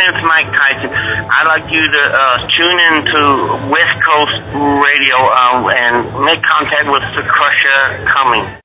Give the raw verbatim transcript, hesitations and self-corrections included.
name's Mike Tyson. I'd like you to uh, tune in to West Coast Radio uh, and make contact with the Crusher Cummings.